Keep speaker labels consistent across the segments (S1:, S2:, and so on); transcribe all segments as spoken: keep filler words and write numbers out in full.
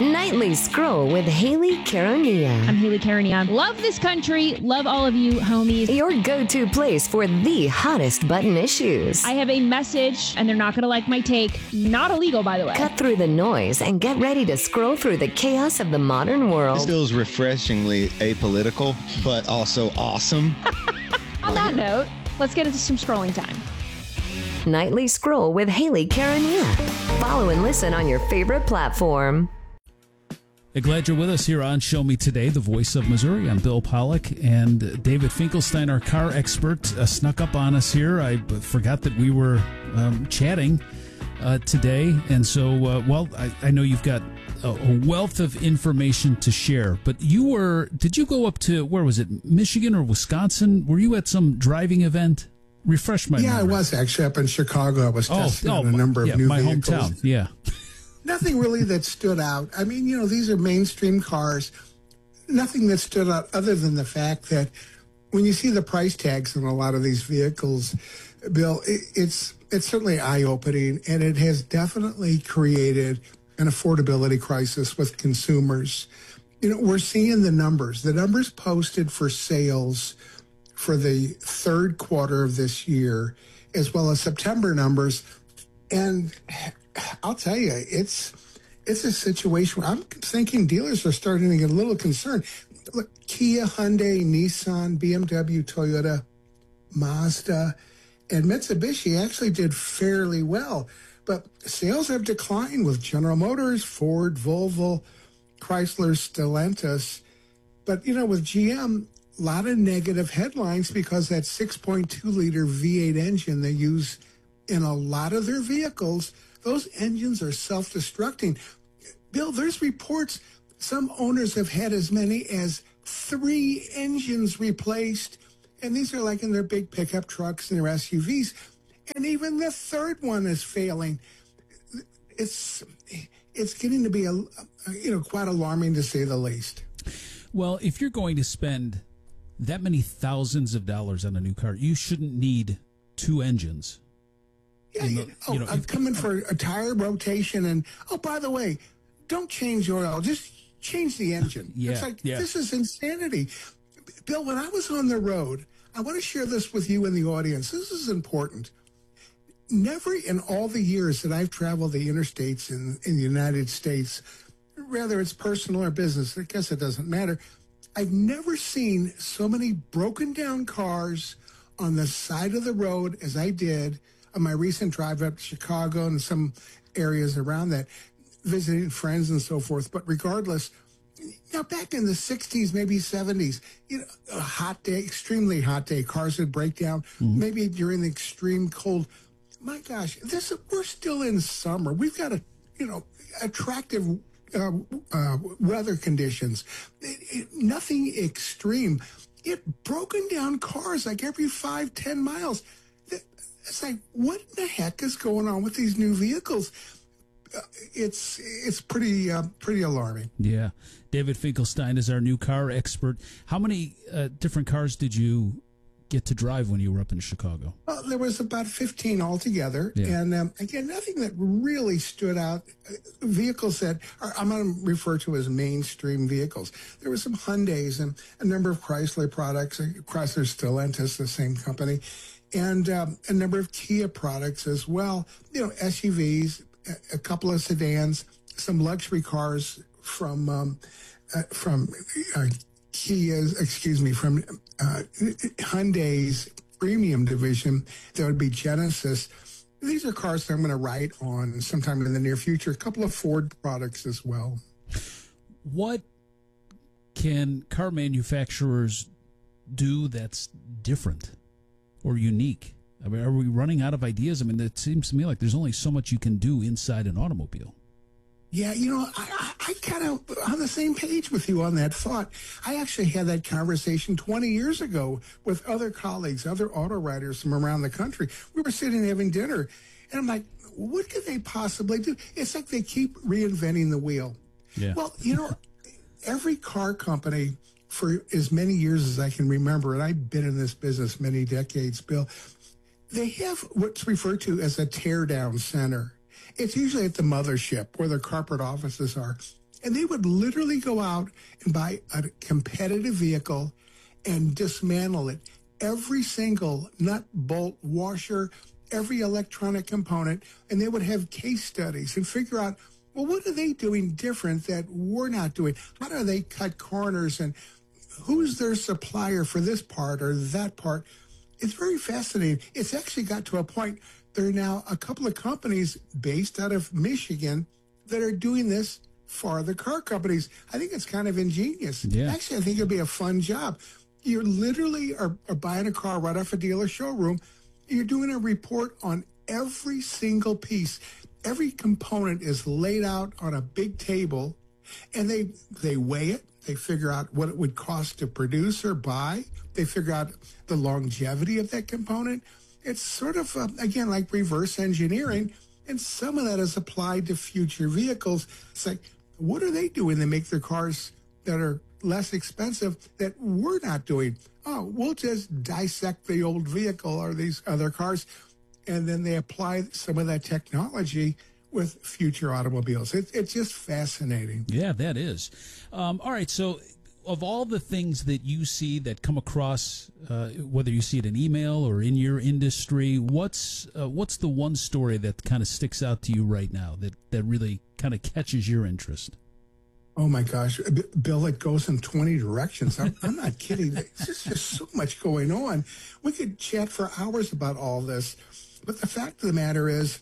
S1: Nightly Scroll with Haley Caronia.
S2: I'm Haley Caronia. Love this country. Love all of you, homies.
S1: Your go-to place for the hottest button issues.
S2: I have a message, and they're not going to like my take. Not illegal, by the way.
S1: Cut through the noise and get ready to scroll through the chaos of the modern world.
S3: This feels refreshingly apolitical, but also awesome.
S2: On that note, let's get into some scrolling time.
S1: Nightly Scroll with Haley Caronia. Follow and listen on your favorite platform.
S4: Hey, glad you're with us here on Show Me Today, the voice of Missouri. I'm Bill Pollock, and David Finkelstein, our car expert, uh, snuck up on us here. I forgot that we were um, chatting uh, today, and so, uh, well, I, I know you've got a, a wealth of information to share, but you were, did you go up to, where was it, Michigan or Wisconsin? Were you at some driving event? Refresh my
S5: Yeah,
S4: memory.
S5: I was actually up in Chicago. I was
S4: Oh,
S5: testing
S4: oh,
S5: out a number of
S4: yeah,
S5: new
S4: my
S5: vehicles.
S4: hometown, yeah.
S5: Nothing really that stood out. I mean, you know, these are mainstream cars. Nothing that stood out other than the fact that when you see the price tags on a lot of these vehicles, Bill, it, it's it's certainly eye-opening, and it has definitely created an affordability crisis with consumers. You know, we're seeing the numbers. The numbers posted for sales for the third quarter of this year, as well as September numbers. And I'll tell you, it's it's a situation where I'm thinking dealers are starting to get a little concerned. Look, Kia, Hyundai, Nissan, B M W, Toyota, Mazda, and Mitsubishi actually did fairly well. But sales have declined with General Motors, Ford, Volvo, Chrysler, Stellantis. But, you know, with G M, a lot of negative headlines because that six point two liter V eight engine they use in a lot of their vehicles, those engines are self-destructing. Bill, there's reports some owners have had as many as three engines replaced, and these are like in their big pickup trucks and their S U Vs, and even the third one is failing. It's it's getting to be a you know quite alarming to say the least.
S4: Well, if you're going to spend that many thousands of dollars on a new car, you shouldn't need two engines.
S5: Yeah,
S4: You know,
S5: you know,
S4: you know,
S5: I'm
S4: if-
S5: coming for a tire rotation, and oh, by the way, don't change oil, just change the engine.
S4: Yeah,
S5: it's like
S4: yeah.
S5: this is insanity. Bill, when I was on the road, I want to share this with you and the audience. This is important. Never in all the years that I've traveled the interstates in, in the United States, whether it's personal or business, I guess it doesn't matter, I've never seen so many broken down cars on the side of the road as I did on my recent drive up to Chicago and some areas around that, visiting friends and so forth. But regardless, now back in the sixties, maybe seventies, you know, a hot day, extremely hot day, cars would break down, mm-hmm. maybe during the extreme cold. My gosh, this we're still in summer. We've got a, you know, attractive uh, uh, weather conditions. It, it, nothing extreme. It broken down cars like every five, ten miles. It's like, what the heck is going on with these new vehicles? Uh, it's it's pretty uh, pretty alarming.
S4: Yeah. David Finkelstein is our new car expert. How many uh, different cars did you get to drive when you were up in Chicago?
S5: Well, there was about fifteen altogether.
S4: Yeah.
S5: And um, again, nothing that really stood out. Uh, vehicles that are, I'm going to refer to as mainstream vehicles. There were some Hyundais and a number of Chrysler products. uh, Chrysler Stellantis, the same company. And um, a number of Kia products as well. You know, S U Vs, a, a couple of sedans, some luxury cars from um, uh, from uh, Kia's, excuse me, from uh, Hyundai's premium division. There would be Genesis. These are cars that I'm going to write on sometime in the near future. A couple of Ford products as well.
S4: What can car manufacturers do that's different or unique? I mean, are we running out of ideas? I mean, it seems to me like there's only so much you can do inside an automobile.
S5: Yeah, you know, I, I, I kind of on the same page with you on that thought. I actually had that conversation twenty years ago with other colleagues, other auto writers from around the country. We were sitting having dinner, and I'm like, what could they possibly do? It's like they keep reinventing the wheel.
S4: Yeah.
S5: Well, you know, every car company for as many years as I can remember, and I've been in this business many decades, Bill, they have what's referred to as a tear-down center. It's usually at the mothership where their corporate offices are. And they would literally go out and buy a competitive vehicle and dismantle it. Every single nut, bolt, washer, every electronic component, and they would have case studies and figure out, well, what are they doing different that we're not doing? How do they cut corners, and who's their supplier for this part or that part? It's very fascinating. It's actually got to a point, there are now a couple of companies based out of Michigan that are doing this for the car companies. I think it's kind of ingenious.
S4: Yeah.
S5: Actually, I think it'd be a fun job. You literally are, are buying a car right off a dealer showroom. You're doing a report on every single piece. Every component is laid out on a big table, and they they weigh it. They figure out what it would cost to produce or buy. They figure out the longevity of that component. It's sort of, uh, again, like reverse engineering, and some of that is applied to future vehicles. It's like, what are they doing to make their cars that are less expensive that we're not doing? Oh, we'll just dissect the old vehicle or these other cars, and then they apply some of that technology with future automobiles. It, it's just fascinating.
S4: Yeah, that is. Um, all right, so of all the things that you see that come across, uh, whether you see it in email or in your industry, what's uh, what's the one story that kind of sticks out to you right now that, that really kind of catches your interest?
S5: Oh, my gosh, B- Bill, it goes in twenty directions. I'm, I'm not kidding. There's just, just so much going on. We could chat for hours about all this. But the fact of the matter is,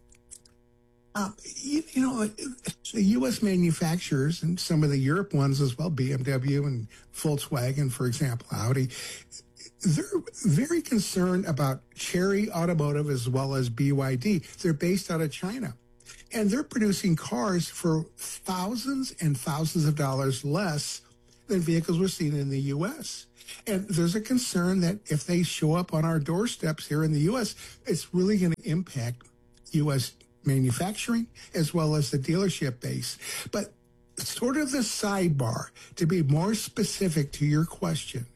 S5: uh, you, you know, the U S manufacturers and some of the Europe ones as well, B M W and Volkswagen, for example, Audi, they're very concerned about Chery Automotive as well as B Y D. They're based out of China. And they're producing cars for thousands and thousands of dollars less than vehicles we're seeing in the U S. And there's a concern that if they show up on our doorsteps here in the U S, it's really going to impact U S manufacturing as well as the dealership base. But sort of the sidebar, to be more specific to your question,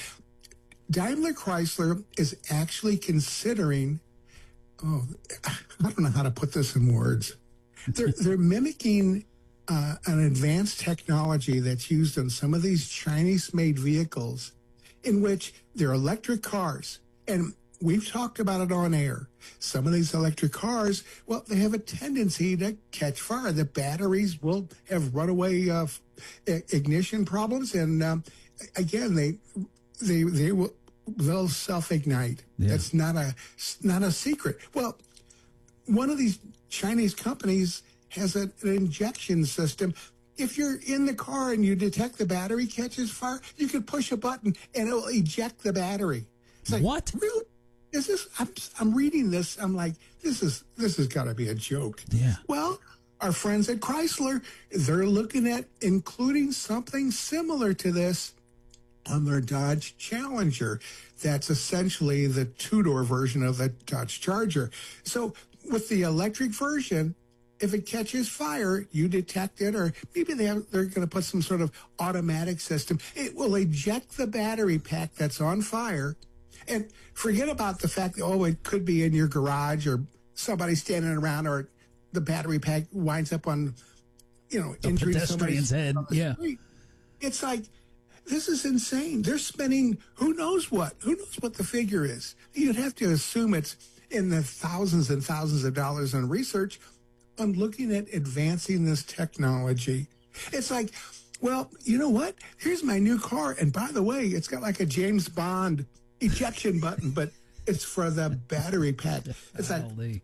S5: Daimler Chrysler is actually considering, oh, I don't know how to put this in words. They're, they're mimicking uh, an advanced technology that's used on some of these Chinese-made vehicles in which they're electric cars. And we've talked about it on air. Some of these electric cars, well, they have a tendency to catch fire. The batteries will have runaway uh, ignition problems. And um, again, they they they will they'll self-ignite. Yeah. That's not a not a secret. Well, one of these Chinese companies has a, an injection system. If you're in the car and you detect the battery catches fire, you can push a button and it will eject the battery. It's like,
S4: what?
S5: Really? Is this? I'm, I'm reading this. I'm like, this is this has got to be a joke.
S4: Yeah.
S5: Well, our friends at Chrysler, they're looking at including something similar to this on their Dodge Challenger. That's essentially the two-door version of the Dodge Charger. So with the electric version, if it catches fire, you detect it, or maybe they have, they're going to put some sort of automatic system. It will eject the battery pack that's on fire. And forget about the fact that, oh, it could be in your garage or somebody standing around, or the battery pack winds up on, you know,
S4: the
S5: injuring
S4: pedestrian's head. Yeah.
S5: Street. It's like, this is insane. They're spending who knows what. Who knows what the figure is? You'd have to assume it's in the thousands and thousands of dollars on research on looking at advancing this technology. It's like, well, you know what? Here's my new car. And by the way, it's got like a James Bond ejection button, but it's for the battery pack. It's like, really?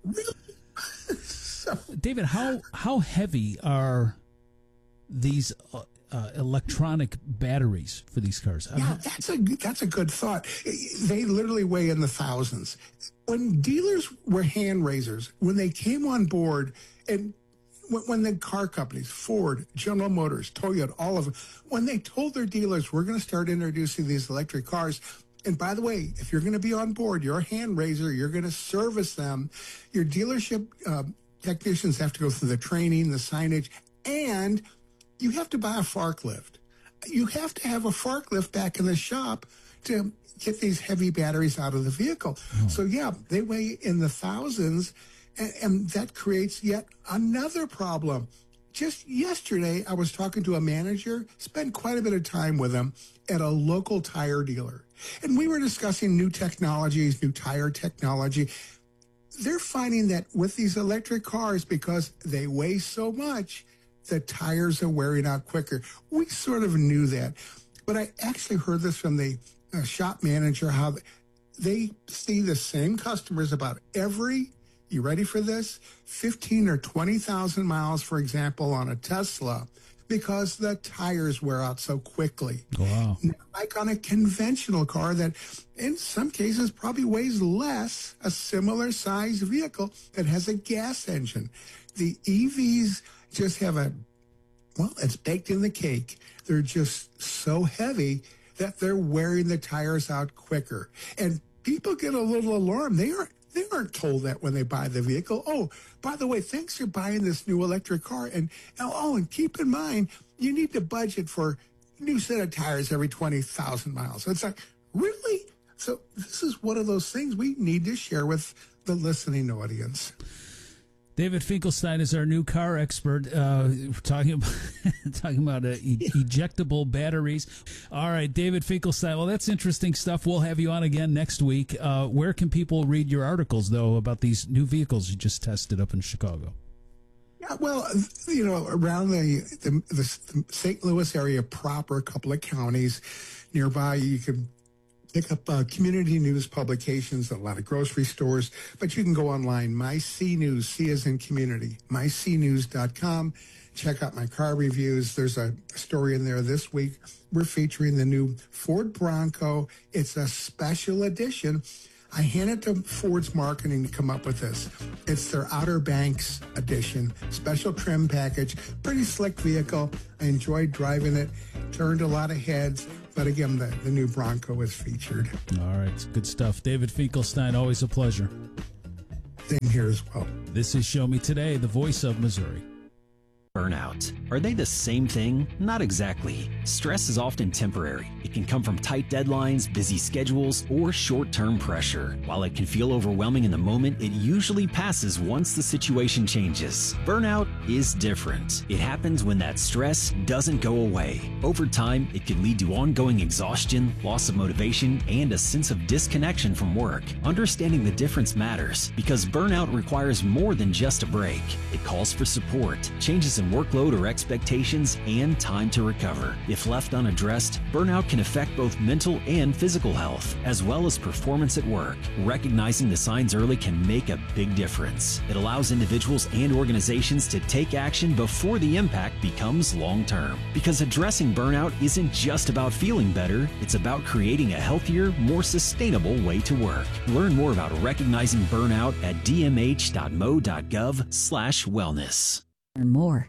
S5: So,
S4: David, how how heavy are these uh, uh, electronic batteries for these cars?
S5: Yeah, that's a that's a good thought. They literally weigh in the thousands. When dealers were hand raisers, when they came on board, and when, when the car companies, Ford, General Motors, Toyota, all of them, when they told their dealers, we're going to start introducing these electric cars. And by the way, if you're going to be on board, you're a hand raiser, you're going to service them. Your dealership um, technicians have to go through the training, the signage, and you have to buy a forklift. You have to have a forklift back in the shop to get these heavy batteries out of the vehicle. Oh. So, yeah, they weigh in the thousands, and, and that creates yet another problem. just yesterday, I was talking to a manager, spent quite a bit of time with him at a local tire dealer. And we were discussing new technologies, new tire technology. They're finding that with these electric cars, because they weigh so much, the tires are wearing out quicker. We sort of knew that. But I actually heard this from the uh, shop manager, how they see the same customers about every, you ready for this, fifteen or twenty thousand miles, for example, on a Tesla, because the tires wear out so quickly.
S4: Wow.
S5: Like on a conventional car that in some cases probably weighs less, a similar size vehicle that has a gas engine. The E Vs just have a, well, it's baked in the cake. They're just so heavy that they're wearing the tires out quicker. And people get a little alarmed. They aren't, they aren't told that when they buy the vehicle. Oh, by the way, thanks for buying this new electric car. And, oh, and keep in mind, you need to budget for a new set of tires every twenty thousand miles. It's like, really? So this is one of those things we need to share with the listening audience.
S4: David Finkelstein is our new car expert. Uh, talking about talking about uh, e- ejectable batteries. All right, David Finkelstein. Well, that's interesting stuff. We'll have you on again next week. Uh, where can people read your articles, though, about these new vehicles you just tested up in Chicago?
S5: Yeah, well, you know, around the, the, the Saint Louis area proper, a couple of counties nearby, you can pick up uh, community news publications, a lot of grocery stores, but you can go online, My C News, C as in community, my c news dot com. Check out my car reviews. There's a story in there this week. We're featuring the new Ford Bronco. It's a special edition. I handed to Ford's marketing to come up with this. It's their Outer Banks edition, special trim package, pretty slick vehicle. I enjoyed driving it, turned a lot of heads. But again, the, the new Bronco is featured.
S4: All right, good stuff. David Finkelstein, always a pleasure.
S5: Same here as well.
S4: This is Show Me Today, the voice of Missouri.
S6: Burnout. Are they the same thing? Not exactly. Stress is often temporary. It can come from tight deadlines, busy schedules, or short-term pressure. While it can feel overwhelming in the moment, it usually passes once the situation changes. Burnout is different. It happens when that stress doesn't go away. Over time, it can lead to ongoing exhaustion, loss of motivation, and a sense of disconnection from work. Understanding the difference matters because burnout requires more than just a break. It calls for support, changes in workload or expectations, and time to recover. If left unaddressed, burnout can affect both mental and physical health, as well as performance at work. Recognizing the signs early can make a big difference. It allows individuals and organizations to take action before the impact becomes long-term. Because addressing burnout isn't just about feeling better, it's about creating a healthier, more sustainable way to work. Learn more about recognizing burnout at d m h dot m o dot gov slash wellness.
S1: And more.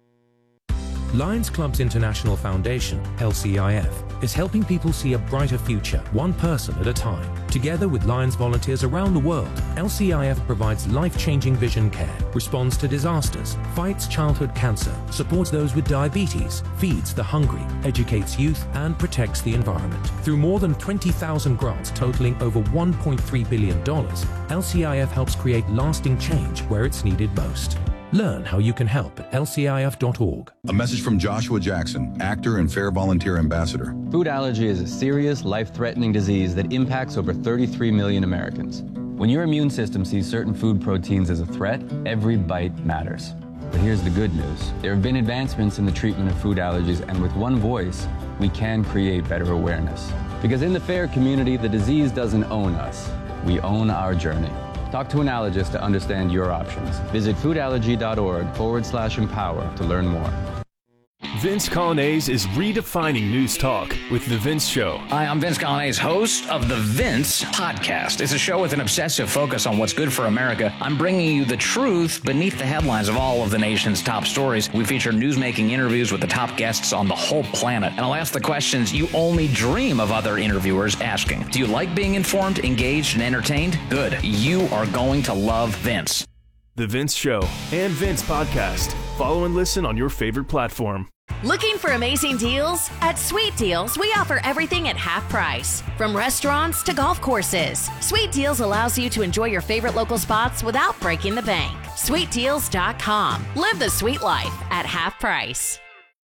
S7: Lions Clubs International Foundation, L C I F, is helping people see a brighter future, one person at a time. Together with Lions volunteers around the world, L C I F provides life-changing vision care, responds to disasters, fights childhood cancer, supports those with diabetes, feeds the hungry, educates youth, and protects the environment. Through more than twenty thousand grants totaling over one point three billion dollars, L C I F helps create lasting change where it's needed most. Learn how you can help at L C I F dot org.
S8: A message from Joshua Jackson, actor and Fair Volunteer Ambassador.
S9: Food allergy is a serious, life-threatening disease that impacts over thirty-three million Americans. When your immune system sees certain food proteins as a threat, every bite matters. But here's the good news. There have been advancements in the treatment of food allergies, and with one voice, we can create better awareness. Because in the FAIR community, the disease doesn't own us. We own our journey. Talk to an allergist to understand your options. Visit foodallergy.org forward slash empower to learn more.
S10: Vince Colonnese is redefining news talk with The Vince Show.
S11: Hi, I'm Vince Colonnese, host of The Vince Podcast. It's a show with an obsessive focus on what's good for America. I'm bringing you the truth beneath the headlines of all of the nation's top stories. We feature newsmaking interviews with the top guests on the whole planet. And I'll ask the questions you only dream of other interviewers asking. Do you like being informed, engaged, and entertained? Good. You are going to love Vince.
S10: The Vince Show and Vince Podcast. Follow and listen on your favorite platform.
S12: Looking for amazing deals? At Sweet Deals, we offer everything at half price. From restaurants to golf courses, Sweet Deals allows you to enjoy your favorite local spots without breaking the bank. sweet deals dot com. Live the sweet life at half price.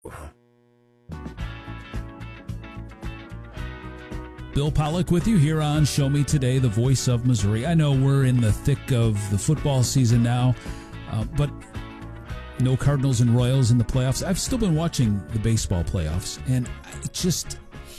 S4: Bill Pollock with you here on Show Me Today, the voice of Missouri. I know we're in the thick of the football season now, uh, but no Cardinals and Royals in the playoffs. I've still been watching the baseball playoffs, and I just,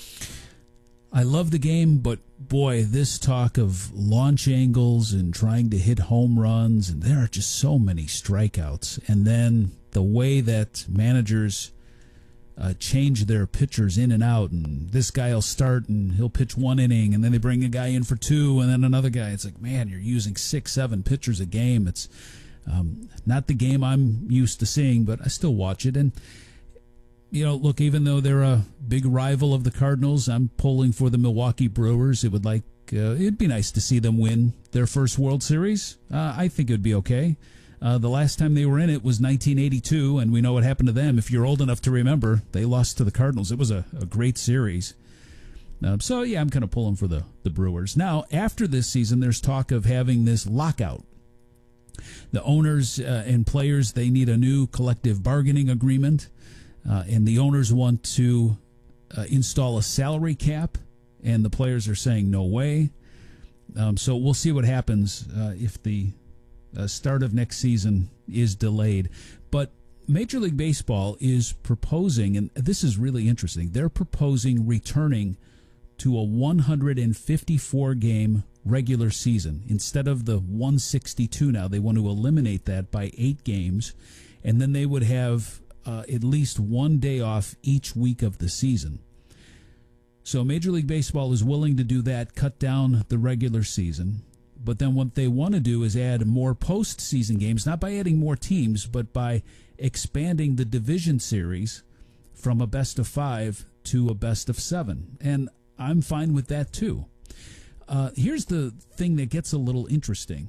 S4: I love the game, but boy, this talk of launch angles and trying to hit home runs, and there are just so many strikeouts. And then the way that managers uh, change their pitchers in and out, and this guy will start and he'll pitch one inning, and then they bring a guy in for two, and then another guy. It's like, man, you're using six, seven pitchers a game. It's Um, not the game I'm used to seeing, but I still watch it. And, you know, look, even though they're a big rival of the Cardinals, I'm pulling for the Milwaukee Brewers. It would like, uh, it'd be nice to see them win their first World Series. Uh, I think it would be okay. Uh, the last time they were in it was nineteen eighty-two, and we know what happened to them. If you're old enough to remember, they lost to the Cardinals. It was a, a great series. Uh, so, yeah, I'm kind of pulling for the, the Brewers. Now, after this season, there's talk of having this lockout. The owners uh, and players, they need a new collective bargaining agreement, uh, and the owners want to uh, install a salary cap, and the players are saying no way. Um, so we'll see what happens uh, if the uh, start of next season is delayed. But Major League Baseball is proposing, and this is really interesting, they're proposing returning to a one hundred fifty-four game regular season. Instead of the one sixty-two now, they want to eliminate that by eight games, and then they would have uh, at least one day off each week of the season. So Major League Baseball is willing to do that, cut down the regular season, but then what they want to do is add more postseason games, not by adding more teams, but by expanding the division series from a best of five to a best of seven. And I'm fine with that too. Uh, here's the thing that gets a little interesting.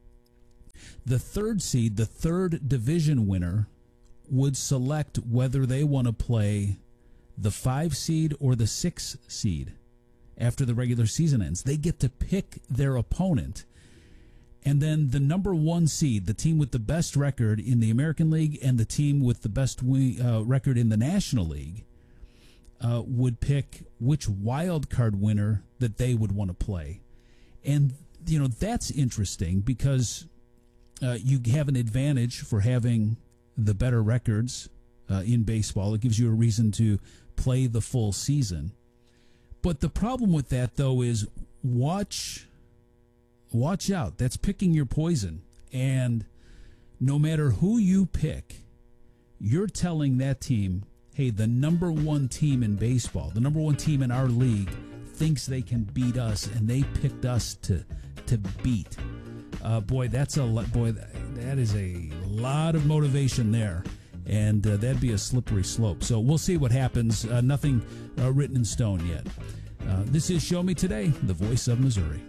S4: The third seed, the third division winner, would select whether they want to play the five seed or the six seed after the regular season ends. They get to pick their opponent. And then the number one seed, the team with the best record in the American League and the team with the best uh, record in the National League, Uh, would pick which wild card winner that they would want to play. And, you know, that's interesting because uh, you have an advantage for having the better records uh, in baseball. It gives you a reason to play the full season. But the problem with that, though, is watch, watch out. That's picking your poison. And no matter who you pick, you're telling that team, hey, the number one team in baseball, the number one team in our league, thinks they can beat us, and they picked us to to beat. Uh, boy, that's a boy. That is a lot of motivation there, and uh, that'd be a slippery slope. So we'll see what happens. Uh, nothing uh, written in stone yet. Uh, this is Show Me Today, the voice of Missouri.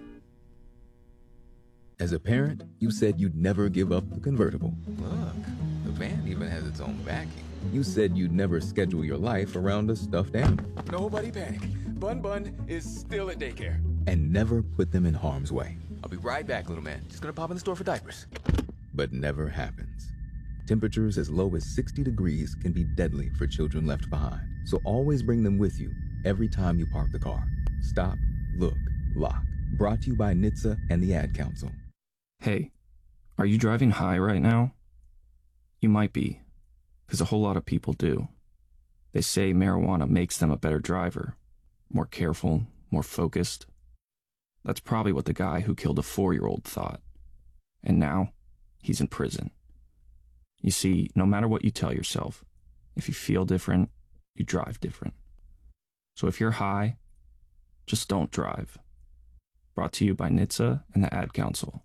S13: As a parent, you said you'd never give up the convertible. Look, the van even has its own backing. You said you'd never schedule your life around a stuffed animal.
S14: Nobody panic. Bun Bun is still at daycare.
S13: And never put them in harm's way.
S14: I'll be right back, little man. Just gonna pop in the store for diapers.
S13: But never happens. Temperatures as low as sixty degrees can be deadly for children left behind. So always bring them with you every time you park the car. Stop, look, lock. Brought to you by N H T S A and the Ad Council.
S15: Hey, are you driving high right now? You might be, because a whole lot of people do. They say marijuana makes them a better driver, more careful, more focused. That's probably what the guy who killed a four-year-old thought. And now, he's in prison. You see, no matter what you tell yourself, if you feel different, you drive different. So if you're high, just don't drive. Brought to you by N H T S A and the Ad Council.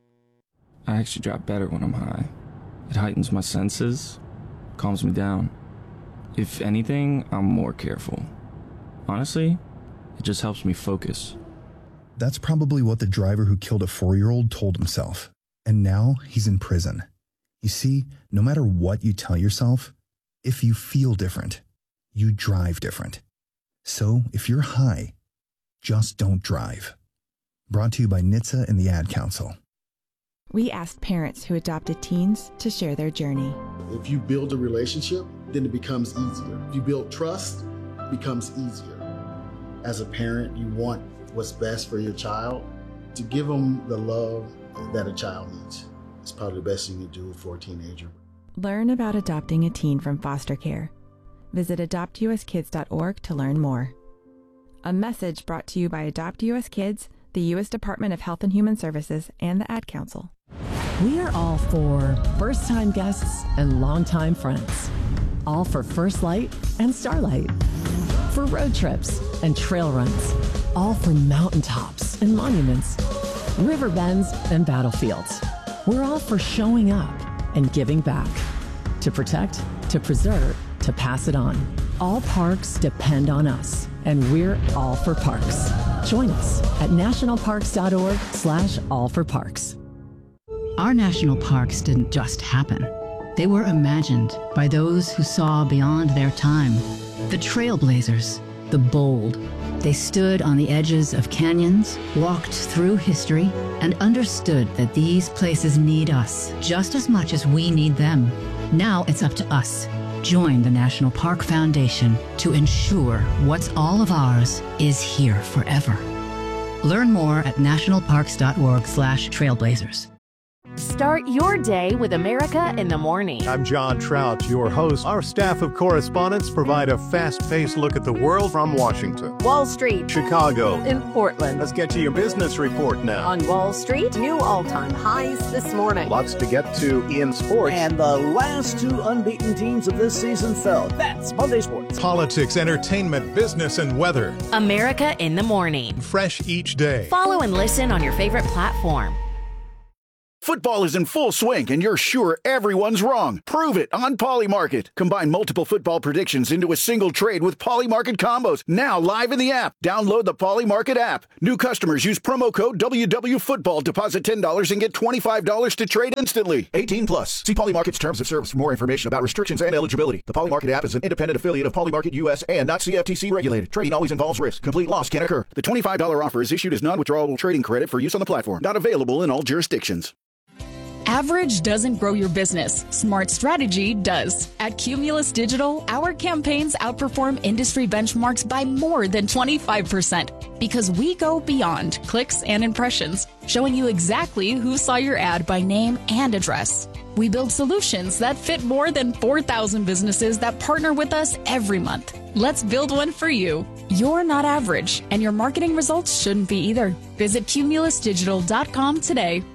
S15: I actually drive better when I'm high. It heightens my senses, calms me down. If anything, I'm more careful. Honestly, it just helps me focus.
S16: That's probably what the driver who killed a four-year-old told himself. And now he's in prison. You see, no matter what you tell yourself, If you feel different, you drive different. So if you're high, just don't drive. Brought to you by N H T S A and the Ad Council.
S17: We asked parents who adopted teens to share their journey.
S18: If you build a relationship, then it becomes easier. If you build trust, it becomes easier. As a parent, you want what's best for your child. To give them the love that a child needs. It's probably the best thing you do for a teenager.
S17: Learn about adopting a teen from foster care. Visit adopt u s kids dot org to learn more. A message brought to you by Adopt U S Kids, the U S Department of Health and Human Services, and the Ad Council.
S19: We are all for first-time guests and longtime friends. All for First Light and Starlight. For road trips and trail runs. All for mountaintops and monuments. River bends and battlefields. We're all for showing up and giving back. To protect, to preserve, to pass it on. All parks depend on us, and we're all for parks. Join us at nationalparks.org slash all for parks.
S20: Our national parks didn't just happen. They were imagined by those who saw beyond their time. The trailblazers, the bold. They stood on the edges of canyons, walked through history, and understood that these places need us just as much as we need them. Now it's up to us. Join the National Park Foundation to ensure what's all of ours is here forever. Learn more at nationalparks.org slash trailblazers.
S12: Start your day with America in the Morning.
S21: I'm John Trout, your host. Our staff of correspondents provide a fast-paced look at the world from Washington,
S22: Wall Street,
S21: Chicago,
S22: in Portland.
S21: Let's get to your business report now.
S22: On Wall Street, new all-time highs this morning.
S21: Lots to get to in sports.
S23: And the last two unbeaten teams of this season fell. That's Monday Sports.
S21: Politics, entertainment, business, and weather.
S12: America in the Morning.
S21: Fresh each day.
S12: Follow and listen on your favorite platform.
S24: Football is in full swing, and you're sure everyone's wrong. Prove it on Polymarket. Combine multiple football predictions into a single trade with Polymarket combos. Now live in the app. Download the Polymarket app. New customers use promo code W W Football. Deposit ten dollars and get twenty-five dollars to trade instantly. eighteen plus. See Polymarket's terms of service for more information about restrictions and eligibility. The Polymarket app is an independent affiliate of Polymarket U S and not C F T C regulated. Trading always involves risk. Complete loss can occur. The twenty-five dollars offer is issued as non-withdrawable trading credit for use on the platform. Not available in all jurisdictions.
S25: Average doesn't grow your business. Smart strategy does. At Cumulus Digital, our campaigns outperform industry benchmarks by more than twenty-five percent because we go beyond clicks and impressions, showing you exactly who saw your ad by name and address. We build solutions that fit more than four thousand businesses that partner with us every month. Let's build one for you. You're not average, and your marketing results shouldn't be either. Visit cumulus digital dot com today.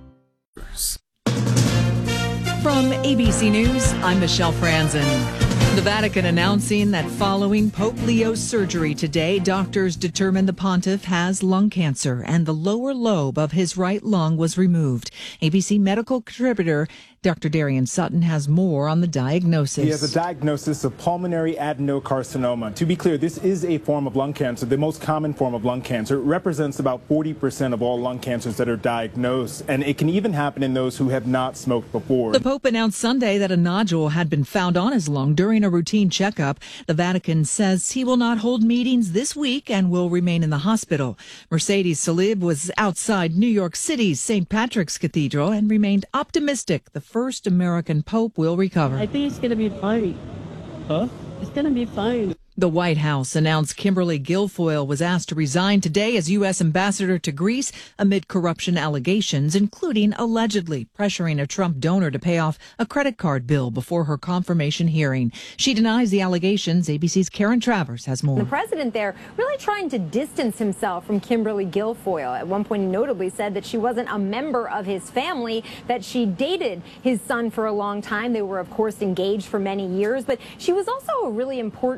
S26: From A B C News, I'm Michelle Franzen. The Vatican announcing that following Pope Leo's surgery today, doctors determined the pontiff has lung cancer and the lower lobe of his right lung was removed. A B C medical contributor Doctor Darian Sutton has more on the diagnosis.
S27: He has a diagnosis of pulmonary adenocarcinoma. To be clear, this is a form of lung cancer, the most common form of lung cancer. It represents about forty percent of all lung cancers that are diagnosed, and it can even happen in those who have not smoked before.
S26: The Pope announced Sunday that a nodule had been found on his lung during a routine checkup. The Vatican says he will not hold meetings this week and will remain in the hospital. Mercedes Salib was outside New York City's Saint Patrick's Cathedral and remained optimistic the first American Pope will recover.
S28: I think it's going to be fine. Huh? It's going to be fine.
S26: The White House announced Kimberly Guilfoyle was asked to resign today as U S ambassador to Greece amid corruption allegations, including allegedly pressuring a Trump donor to pay off a credit card bill before her confirmation hearing. She denies the allegations. A B C's Karen Travers has more.
S29: The president there really trying to distance himself from Kimberly Guilfoyle. At one point, he notably said that she wasn't a member of his family, that she dated his son for a long time. They were, of course, engaged for many years, but she was also a really important campaign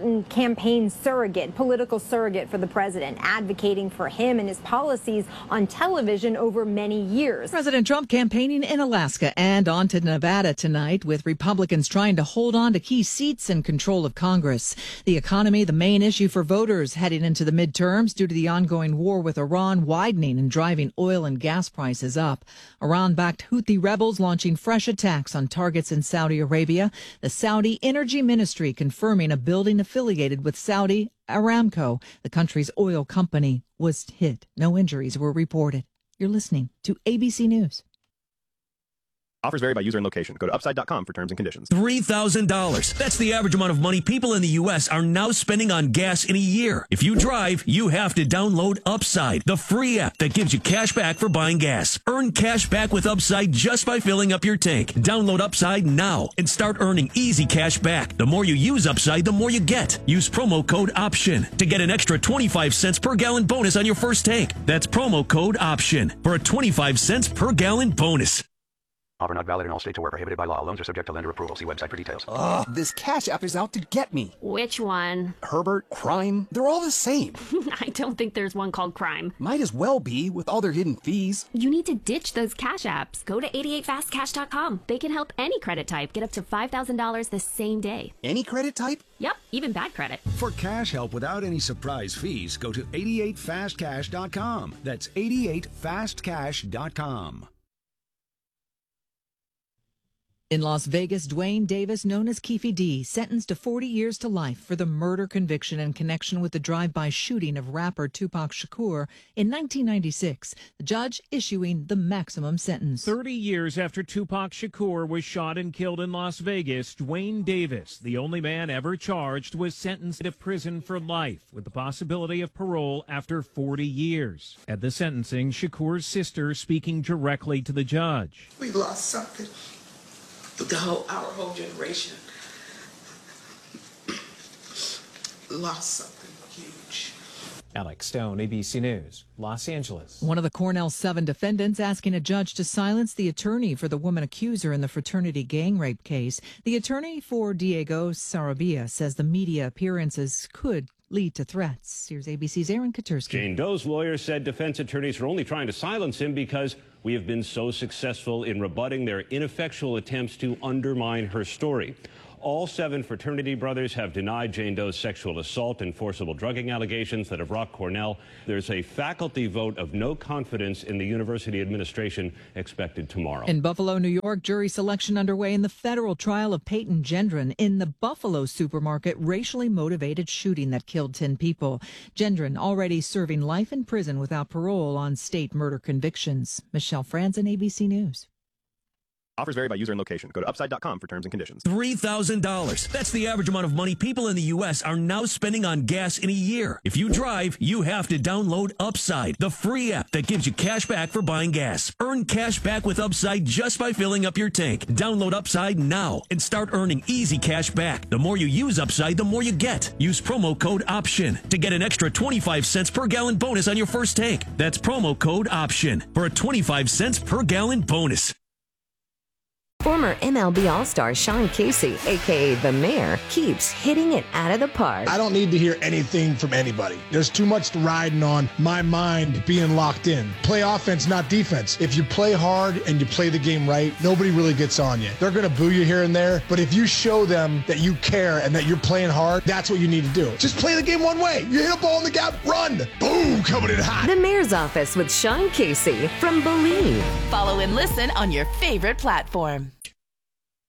S29: campaign surrogate, political surrogate for the president, advocating for him and his policies on television over many years.
S26: President Trump campaigning in Alaska and on to Nevada tonight, with Republicans trying to hold on to key seats and control of Congress. The economy, the main issue for voters heading into the midterms due to the ongoing war with Iran widening and driving oil and gas prices up. Iran-backed Houthi rebels launching fresh attacks on targets in Saudi Arabia. The Saudi Energy Ministry confirming a building affiliated with Saudi Aramco, the country's oil company, was hit. No injuries were reported. You're listening to A B C News.
S1: Offers vary by user and location. Go to upside dot com for terms and conditions.
S2: three thousand dollars. That's the average amount of money people in the U S are now spending on gas in a year. If you drive, you have to download Upside, the free app that gives you cash back for buying gas. Earn cash back with Upside just by filling up your tank. Download Upside now and start earning easy cash back. The more you use Upside, the more you get. Use promo code OPTION to get an extra twenty-five cents per gallon bonus on your first tank. That's promo code OPTION for a twenty-five cents per gallon bonus.
S3: Offer not valid in all states or where prohibited by law. Loans are subject to lender approval. See website for details.
S5: Ugh, this Cash App is out to get me.
S6: Which one?
S5: Herbert, Crime, they're all the same.
S6: I don't think there's one called Crime.
S5: Might as well be, with all their hidden fees.
S6: You need to ditch those Cash Apps. Go to eighty-eight fast cash dot com. They can help any credit type get up to five thousand dollars the same day.
S5: Any credit type?
S6: Yep, even bad credit.
S7: For cash help without any surprise fees, go to eighty-eight fast cash dot com. That's eighty-eight fast cash dot com.
S26: In Las Vegas, Dwayne Davis, known as Keefe D, sentenced to forty years to life for the murder conviction in connection with the drive-by shooting of rapper Tupac Shakur in nineteen ninety-six. The judge issuing the maximum sentence.
S8: thirty years after Tupac Shakur was shot and killed in Las Vegas, Dwayne Davis, the only man ever charged, was sentenced to prison for life with the possibility of parole after forty years. At the sentencing, Shakur's sister speaking directly to the judge.
S9: We lost something. The whole, our whole generation lost something huge.
S11: Alex Stone, A B C News, Los Angeles.
S26: One of the Cornell seven defendants asking a judge to silence the attorney for the woman accuser in the fraternity gang rape case. The attorney for Diego Sarabia says the media appearances could lead to threats. Here's A B C's Aaron Katursky.
S30: Jane Doe's lawyer said defense attorneys are only trying to silence him because we have been so successful in rebutting their ineffectual attempts to undermine her story. All seven fraternity brothers have denied Jane Doe's sexual assault and forcible drugging allegations that have rocked Cornell. There's a faculty vote of no confidence in the university administration expected tomorrow.
S26: In Buffalo, New York, jury selection underway in the federal trial of Peyton Gendron in the Buffalo supermarket racially motivated shooting that killed ten people. Gendron already serving life in prison without parole on state murder convictions. Michelle Franzen, A B C News.
S1: Offers vary by user and location. Go to upside dot com for terms and conditions.
S2: three thousand dollars. That's the average amount of money people in the U S are now spending on gas in a year. If you drive, you have to download Upside, the free app that gives you cash back for buying gas. Earn cash back with Upside just by filling up your tank. Download Upside now and start earning easy cash back. The more you use Upside, the more you get. Use promo code OPTION to get an extra twenty-five cents per gallon bonus on your first tank. That's promo code OPTION for a twenty-five cents per gallon bonus.
S22: Former M L B All-Star Sean Casey, a k a. The Mayor, keeps hitting it out of the park.
S31: I don't need to hear anything from anybody. There's too much riding on my mind being locked in. Play offense, not defense. If you play hard and you play the game right, nobody really gets on you. They're going to boo you here and there, but if you show them that you care and that you're playing hard, that's what you need to do. Just play the game one way. You hit a ball in the gap, run. Boom, coming in hot.
S22: The Mayor's Office with Sean Casey from Believe.
S12: Follow and listen on your favorite platform.